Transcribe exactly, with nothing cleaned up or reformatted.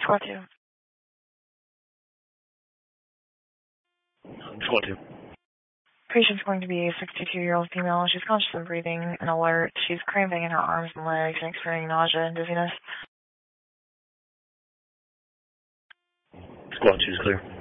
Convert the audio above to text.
Squad two. Squad two. Patient's going to be a sixty-two-year-old female. She's conscious and breathing and alert. She's cramping in her arms and legs and experiencing nausea and dizziness. Squad two is clear.